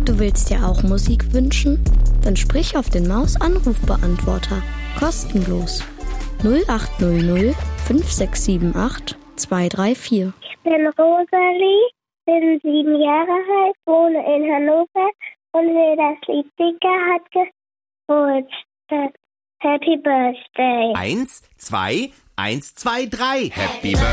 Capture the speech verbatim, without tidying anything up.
Du willst dir auch Musik wünschen? Dann sprich auf den Maus-Anrufbeantworter. Kostenlos. null acht null null fünf sechs sieben acht zwei drei vier. Ich bin Rosalie, bin sieben Jahre alt, wohne in Hannover und will das Lied Dicker hat Geburtstag. Happy Birthday. Eins, zwei, eins, zwei, drei. Happy Birthday.